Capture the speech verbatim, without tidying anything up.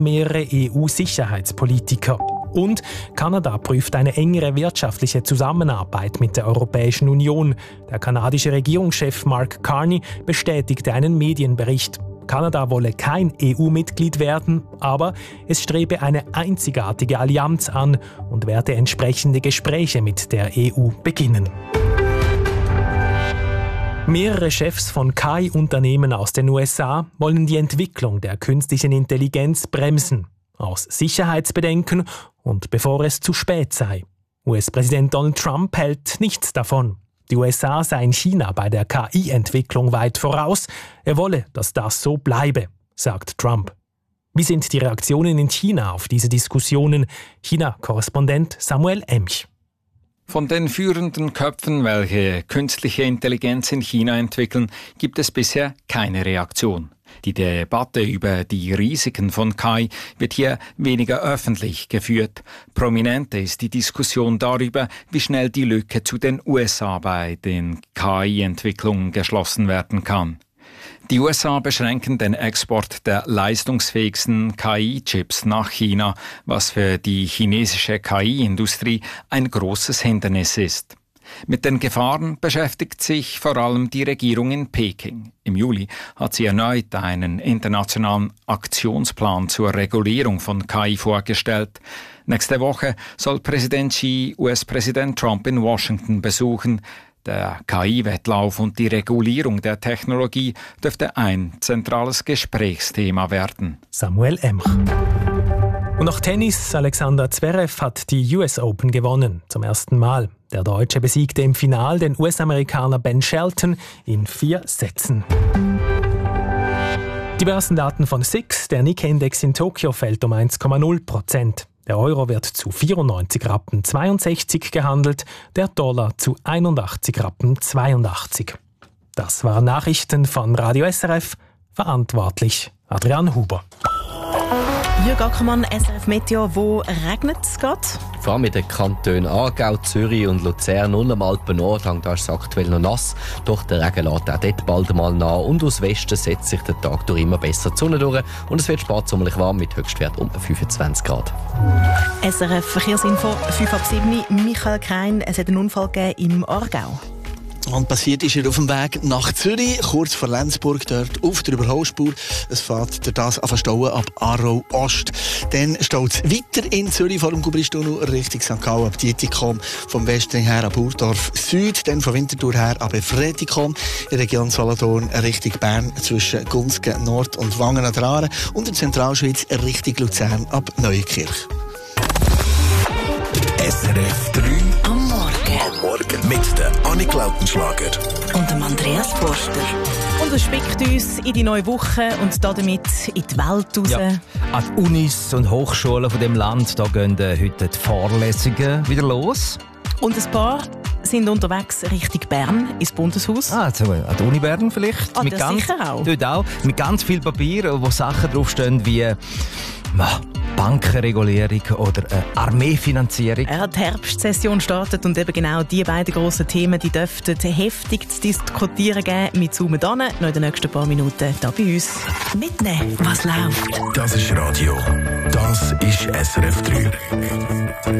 mehrere E U-Sicherheitspolitiker. Und Kanada prüft eine engere wirtschaftliche Zusammenarbeit mit der Europäischen Union. Der kanadische Regierungschef Mark Carney bestätigte einen Medienbericht. Kanada wolle kein E U-Mitglied werden, aber es strebe eine einzigartige Allianz an und werde entsprechende Gespräche mit der E U beginnen. Mehrere Chefs von K I-Unternehmen aus den U S A wollen die Entwicklung der künstlichen Intelligenz bremsen. Aus Sicherheitsbedenken und bevor es zu spät sei. U S-Präsident Donald Trump hält nichts davon. Die U S A seien China bei der K I-Entwicklung weit voraus. Er wolle, dass das so bleibe, sagt Trump. Wie sind die Reaktionen in China auf diese Diskussionen? China-Korrespondent Samuel Emch. Von den führenden Köpfen, welche künstliche Intelligenz in China entwickeln, gibt es bisher keine Reaktion. Die Debatte über die Risiken von K I wird hier weniger öffentlich geführt. Prominenter ist die Diskussion darüber, wie schnell die Lücke zu den U S A bei den K I-Entwicklungen geschlossen werden kann. Die U S A beschränken den Export der leistungsfähigsten K I-Chips nach China, was für die chinesische K I-Industrie ein großes Hindernis ist. Mit den Gefahren beschäftigt sich vor allem die Regierung in Peking. Im Juli hat sie erneut einen internationalen Aktionsplan zur Regulierung von K I vorgestellt. Nächste Woche soll Präsident Xi U S-Präsident Trump in Washington besuchen. Der K I-Wettlauf und die Regulierung der Technologie dürfte ein zentrales Gesprächsthema werden. Samuel Emch. Und noch Tennis. Alexander Zverev hat die U S Open gewonnen, zum ersten Mal. Der Deutsche besiegte im Finale den U S-Amerikaner Ben Shelton in vier Sätzen. Die Börsendaten von S I X, der Nikkei-Index in Tokio fällt um eins Komma null Prozent. Der Euro wird zu vierundneunzig Rappen zweiundsechzig gehandelt, der Dollar zu einundachtzig Rappen zweiundachtzig. Das waren Nachrichten von Radio S R F, verantwortlich Adrian Huber. Jürg Ackermann, S R F Meteo, wo regnet es gerade? Vor allem in den Kantonen Aargau, Zürich und Luzern und am Alpen-Nordhang, da ist es aktuell noch nass. Doch der Regen lässt auch dort bald mal nach und aus Westen setzt sich der Tag durch immer besser die Sonne durch und es wird spätsommerlich warm mit Höchstwert um fünfundzwanzig Grad. S R F Verkehrsinfo, fünf ab sieben. Michael Krein, es hat einen Unfall gegeben im Aargau. Und passiert ist er auf dem Weg nach Zürich, kurz vor Lenzburg, dort auf der Überholspur. Es fährt durch das an Stauen ab Aarau Ost. Dann staut es weiter in Zürich vor dem Gubristunnel Richtung Sankt Gallen ab Dietikom, vom Westen her ab Burdorf Süd, dann von Winterthur her ab Fretikom, in der Region Solothurn Richtung Bern zwischen Gunzgen Nord und Wangen an der Aare und in Zentralschweiz Richtung Luzern ab Neukirch. S R F drei Am Morgen. Am Morgen mit der Annik Lautenschlager Und dem Andreas Forster. Und es spickt uns in die neue Woche und damit in die Welt raus. Ja. An die Unis und Hochschulen von dem Land, da gehen heute die Vorlesungen wieder los. Und ein paar sind unterwegs Richtung Bern, ins Bundeshaus. Ah, also an der Uni Bern vielleicht. Ah, mit das ganz, sicher auch. Dort auch. Mit ganz viel Papier, wo Sachen draufstehen wie ah, Bankenregulierung oder äh, Armeefinanzierung. Ja, die Herbstsession startet und eben genau diese beiden grossen Themen, die dürften heftig zu diskutieren geben. Wir zoomen dann noch in den nächsten paar Minuten hier bei uns. Mitnehmen, was läuft. Das ist Radio. Das ist S R F drei.